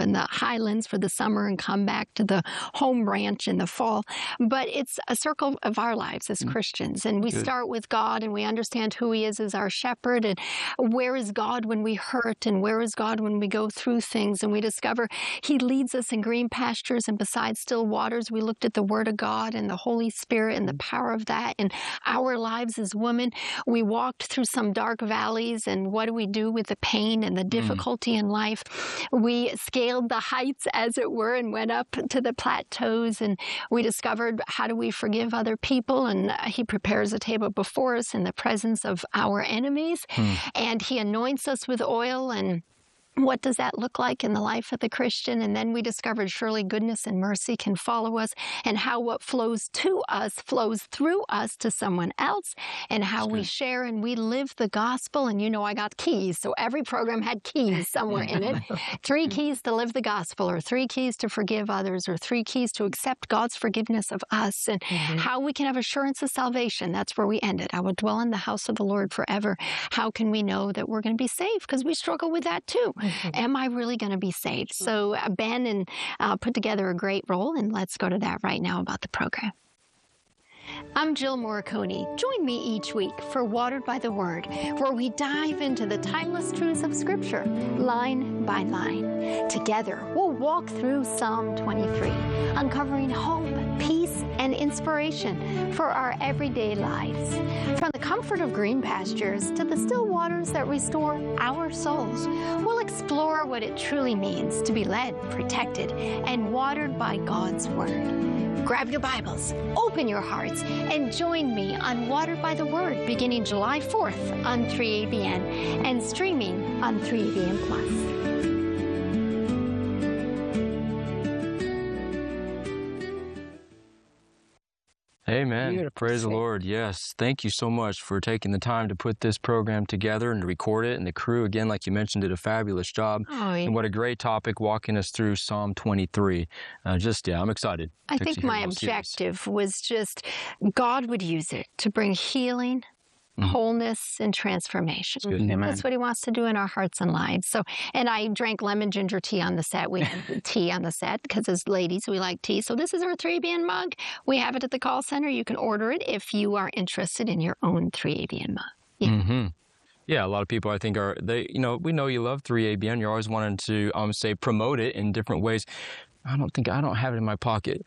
in the highlands for the summer and come back to the home ranch in the fall. But it's a circle of our lives as Christians. And we start with God, and we understand who He is as our shepherd, and where is God when we hurt, and where is God when we go through things. And we discover He leads us in green pastures and beside still waters. We looked at the Word of God and the Holy Spirit and the power of that in our lives as women. We walked through some dark valleys, and what do we do with the pain and the difficulty in life? We scaled the heights, as it were, and went up to the plateaus, and we discovered how do we forgive other people, and He prepares a table before us in the presence of our enemies, and He anoints us with oil. And what does that look like in the life of the Christian? And then we discovered surely goodness and mercy can follow us, and how what flows to us flows through us to someone else, and how we share and we live the gospel. And you know, I got keys, so every program had keys somewhere in it. 3 keys to live the gospel, or 3 keys to forgive others, or 3 keys to accept God's forgiveness of us, and how we can have assurance of salvation. That's where we ended. I will dwell in the house of the Lord forever. How can we know that we're going to be saved? Because we struggle with that too. Am I really going to be saved? So Ben and put together a great role, and let's go to that right now about the program. I'm Jill Morricone. Join me each week for Watered by the Word, where we dive into the timeless truths of Scripture, line by line. Together, we'll walk through Psalm 23, uncovering hope, peace, and inspiration for our everyday lives. From the comfort of green pastures to the still waters that restore our souls, we'll explore what it truly means to be led, protected, and watered by God's Word. Grab your Bibles, open your hearts, and join me on Watered by the Word beginning July 4th on 3ABN and streaming on 3ABN Plus. Amen. Beautiful. Praise the Lord. Yes. Thank you so much for taking the time to put this program together and to record it. And the crew, again, like you mentioned, did a fabulous job. And what a great topic, walking us through Psalm 23. I'm excited. I think my objective was just God would use it to bring healing, wholeness, and transformation. That's what He wants to do in our hearts and lives. So, and I drank lemon ginger tea on the set. We had tea on the set because as ladies, we like tea. So this is our 3ABN mug. We have it at the call center. You can order it if you are interested in your own 3ABN mug. Yeah, a lot of people, I think, we know you love 3ABN. You're always wanting to, promote it in different ways. I don't have it in my pocket.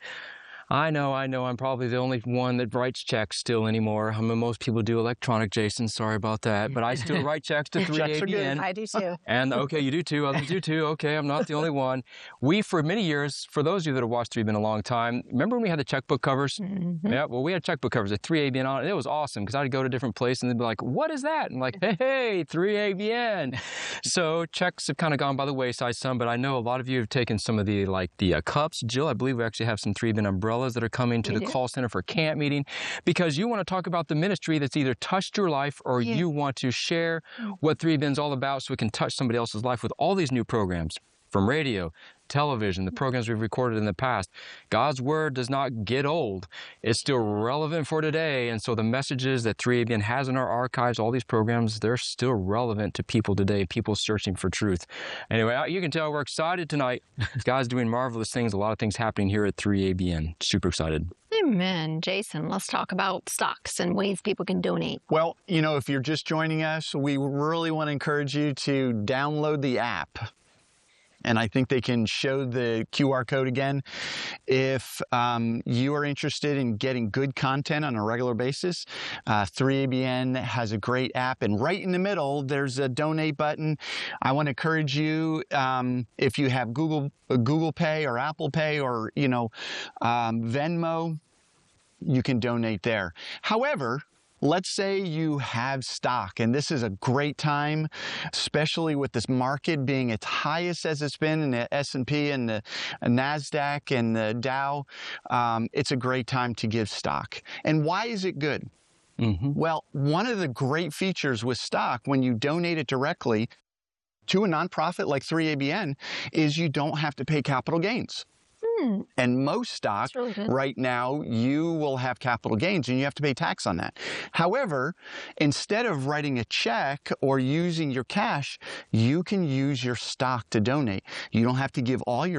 I know. I'm probably the only one that writes checks still anymore. Most people do electronic, Jason. Sorry about that. But I still write checks to 3ABN. I do too. And, okay, you do too. Others do too. Okay, I'm not the only one. We, for many years, for those of you that have watched 3ABN a long time, remember when we had the checkbook covers? Yeah, well, we had checkbook covers at 3ABN on it. It was awesome because I'd go to different places and they'd be like, what is that? And I'm like, hey, 3ABN. So checks have kind of gone by the wayside some, but I know a lot of you have taken some of the cups. Jill, I believe we actually have some 3ABN umbrellas that are coming to the call center for camp meeting because you want to talk about the ministry that's either touched your life or you want to share what 3ABN's all about so we can touch somebody else's life with all these new programs from radio, television, the programs we've recorded in the past. God's Word does not get old. It's still relevant for today. And so the messages that 3ABN has in our archives, all these programs, they're still relevant to people today, people searching for truth. Anyway, you can tell we're excited tonight. God's doing marvelous things, a lot of things happening here at 3ABN. Super excited. Amen. Jason, let's talk about stocks and ways people can donate. Well, if you're just joining us, we really want to encourage you to download the app. And I think they can show the QR code again. If you are interested in getting good content on a regular basis, 3ABN has a great app. And right in the middle, there's a donate button. I want to encourage you, if you have Google Pay or Apple Pay or, Venmo, you can donate there. However, let's say you have stock, and this is a great time, especially with this market being its highest as it's been in the S&P and the NASDAQ and the Dow. It's a great time to give stock. And why is it good? Well, one of the great features with stock when you donate it directly to a nonprofit like 3ABN is you don't have to pay capital gains. And most stock really good. right now, you will have capital gains and you have to pay tax on that. However, instead of writing a check or using your cash, you can use your stock to donate. You don't have to give all your